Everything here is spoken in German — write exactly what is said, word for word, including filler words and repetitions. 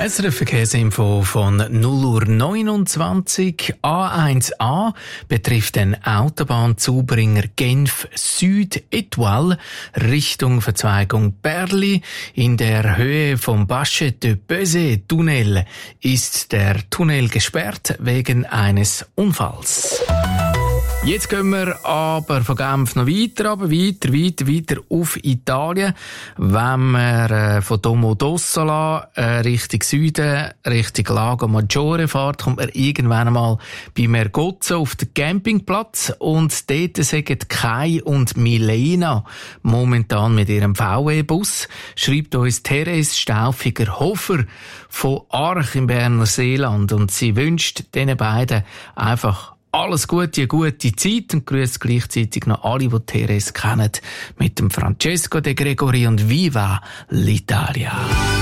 S R F Verkehrsinfo von null Uhr neunundzwanzig. A eins A betrifft den Autobahnzubringer Genf Süd Etoile Richtung Verzweigung Berli. In der Höhe vom Bachet de Bezet Tunnel ist der Tunnel gesperrt wegen eines Unfalls. Jetzt gehen wir aber von Genf noch weiter, aber weiter, weiter, weiter auf Italien. Wenn man äh, von Domodossola äh, Richtung Süden, Richtung Lago Maggiore fährt, kommt man irgendwann einmal bei Mergozzo auf den Campingplatz und dort sind Kai und Milena momentan mit ihrem V W-Bus, schreibt uns Therese Stauffiger-Hofer von Arch im Berner Seeland, und sie wünscht diesen beiden einfach alles Gute, eine gute Zeit, und grüßt gleichzeitig noch alle, die Therese kennen, mit dem Francesco De Gregori und Viva l'Italia.